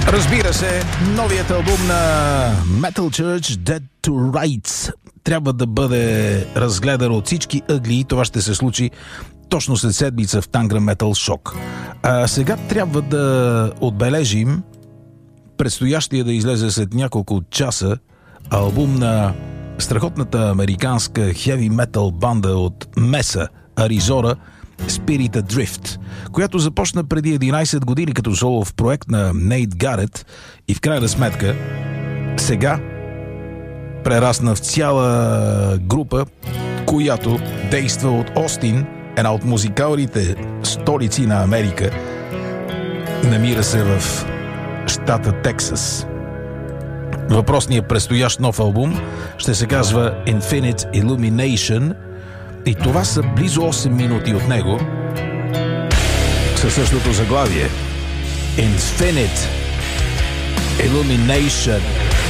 Разбира се, новият албум на Metal Church, Dead to Rights, трябва да бъде разгледан от всички ъгли и това ще се случи точно след седмица в Tangра Metal Shock. А сега трябва да отбележим предстоящия да излезе след няколко часа албум на страхотната американска хеви метал банда от Меса, Аризона, Spirit Adrift, която започна преди 11 години като солов проект на Нейт Гарет и в крайна сметка сега прерасна в цяла група, която действа от Остин, една от музикалните столици на Америка. Намира се в щата Тексас. Въпросният предстоящ нов албум ще се казва Infinite Illumination и това са близо 8 минути от него със същото заглавие Infinite Illumination.